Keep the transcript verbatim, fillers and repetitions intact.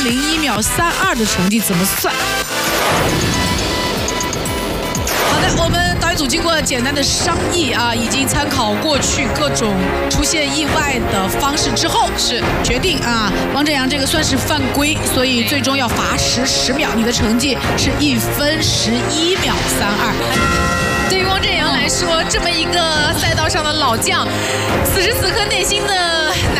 分零一秒三二的成绩怎么算？好的，我们导演组经过简单的商议啊，已经参考过去各种出现意外的方式之后，是决定啊，王振阳这个算是犯规，所以最终要罚时十秒，你的成绩是一分十一秒三二。 对于汪振阳来说，这么一个赛道上的老将，此时此刻内心的难